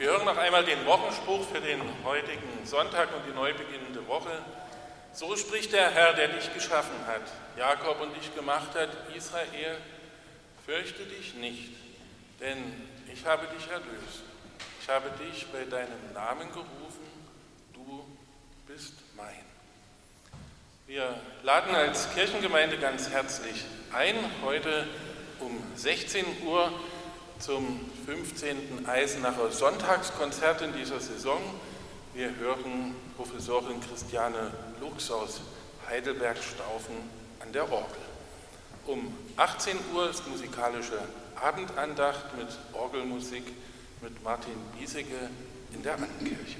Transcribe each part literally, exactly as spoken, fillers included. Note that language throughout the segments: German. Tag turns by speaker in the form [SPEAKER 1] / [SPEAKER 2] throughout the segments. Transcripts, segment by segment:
[SPEAKER 1] Wir hören noch einmal den Wochenspruch für den heutigen Sonntag und die neu beginnende Woche. So spricht der Herr, der dich geschaffen hat, Jakob und dich gemacht hat, Israel. Fürchte dich nicht, denn ich habe dich erlöst. Ich habe dich bei deinem Namen gerufen, du bist mein. Wir laden als Kirchengemeinde ganz herzlich ein, heute um sechzehn Uhr zum fünfzehnten Eisenacher Sonntagskonzert in dieser Saison. Wir hören Professorin Christiane Lux aus Heidelberg-Staufen an der Orgel. Um achtzehn Uhr ist musikalische Abendandacht mit Orgelmusik mit Martin Biesecke in der Annenkirche.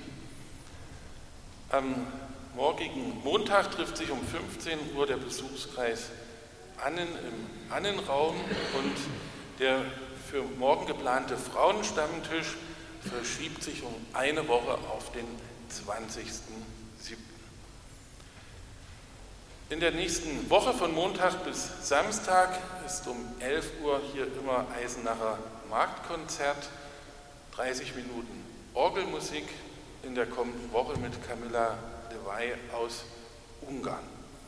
[SPEAKER 1] Am morgigen Montag trifft sich um fünfzehn Uhr der Besuchskreis Annen im Annenraum und der für morgen geplante Frauenstammtisch verschiebt sich um eine Woche auf den zwanzigsten siebten In der nächsten Woche von Montag bis Samstag ist um elf Uhr hier immer Eisenacher Marktkonzert, dreißig Minuten Orgelmusik in der kommenden Woche mit Camilla Levay aus Ungarn.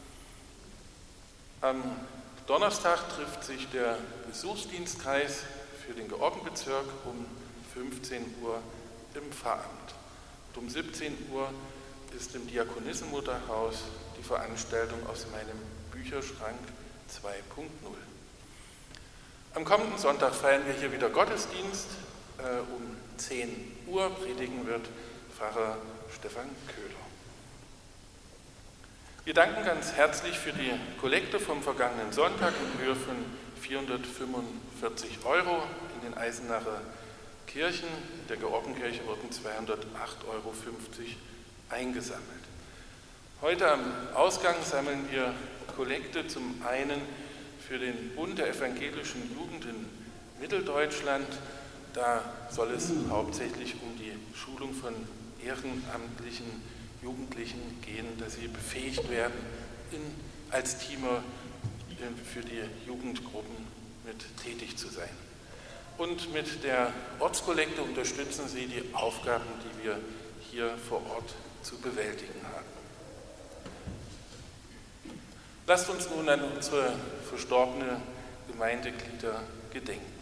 [SPEAKER 1] Am Donnerstag trifft sich der Besuchsdienstkreis für den Georgenbezirk um fünfzehn Uhr im Pfarramt. Und um siebzehn Uhr ist im Diakonissenmutterhaus die Veranstaltung aus meinem Bücherschrank zwei Punkt null. Am kommenden Sonntag feiern wir hier wieder Gottesdienst. Äh, um zehn Uhr predigen wird Pfarrer Stefan Köhler. Wir danken ganz herzlich für die Kollekte vom vergangenen Sonntag in Höhe von vierhundertfünfundvierzig Euro in den Eisenacher Kirchen. In der Georgenkirche wurden zweihundertacht Euro fünfzig eingesammelt. Heute am Ausgang sammeln wir Kollekte zum einen für den Bund der evangelischen Jugend in Mitteldeutschland. Da soll es hauptsächlich um die Schulung von ehrenamtlichen Jugendlichen gehen, dass sie befähigt werden, in, als Teamer für die Jugendgruppen mit tätig zu sein. Und mit der Ortskollekte unterstützen sie die Aufgaben, die wir hier vor Ort zu bewältigen haben. Lasst uns nun an unsere verstorbene Gemeindeglieder gedenken.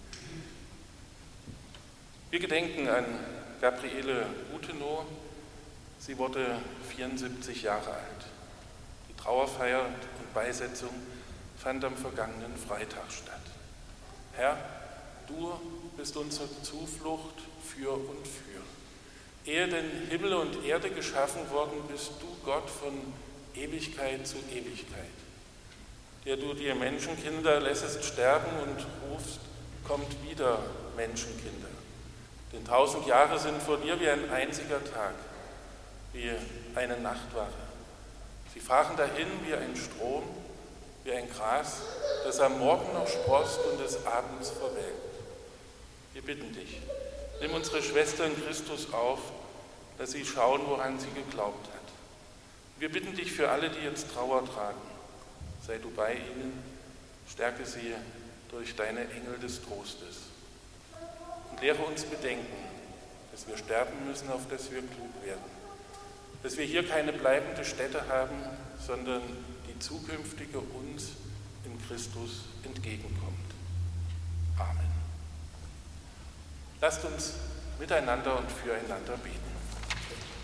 [SPEAKER 1] Wir gedenken an Gabriele Uthenow. Sie wurde vierundsiebzig Jahre alt. Die Trauerfeier und Beisetzung fand am vergangenen Freitag statt. Herr, du bist unsere Zuflucht für und für. Ehe denn Himmel und Erde geschaffen worden, bist du Gott von Ewigkeit zu Ewigkeit, der du dir Menschenkinder lässest sterben und rufst, kommt wieder, Menschenkinder. Denn tausend Jahre sind vor dir wie ein einziger Tag, wie eine Nachtwache. Sie fahren dahin wie ein Strom, wie ein Gras, das am Morgen noch sproßt und des Abends verwelkt. Wir bitten dich, nimm unsere Schwester in Christus auf, dass sie schauen, woran sie geglaubt hat. Wir bitten dich für alle, die jetzt Trauer tragen. Sei du bei ihnen, stärke sie durch deine Engel des Trostes. Und lehre uns bedenken, dass wir sterben müssen, auf dass wir klug werden. Dass wir hier keine bleibende Stätte haben, sondern die zukünftige uns in Christus entgegenkommt. Amen. Lasst uns miteinander und füreinander beten.